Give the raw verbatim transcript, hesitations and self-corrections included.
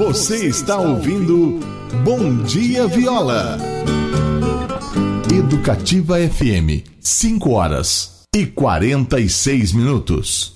Você está ouvindo Bom Dia Viola. Educativa F M, cinco horas e quarenta e seis minutos.